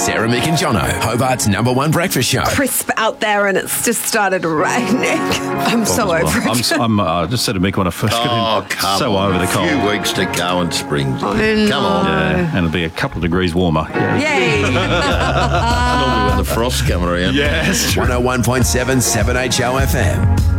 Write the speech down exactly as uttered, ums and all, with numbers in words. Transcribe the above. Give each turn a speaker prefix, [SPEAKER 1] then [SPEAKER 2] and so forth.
[SPEAKER 1] Sarah, Mick and Jono, Hobart's number one breakfast show.
[SPEAKER 2] Crisp out there and it's just started raining. I'm so over it.
[SPEAKER 3] I'm, s- I'm uh, just said to Mick when I first got in.
[SPEAKER 4] Oh, come
[SPEAKER 3] so
[SPEAKER 4] on.
[SPEAKER 3] over the cold.
[SPEAKER 4] A few weeks to go and spring.
[SPEAKER 2] I
[SPEAKER 4] Come on.
[SPEAKER 3] Yeah, and it'll be a couple of degrees warmer. Yeah.
[SPEAKER 2] Yay.
[SPEAKER 4] Normally when the frost's coming around.
[SPEAKER 3] Yes.
[SPEAKER 1] one oh one point seven, seven H O F M.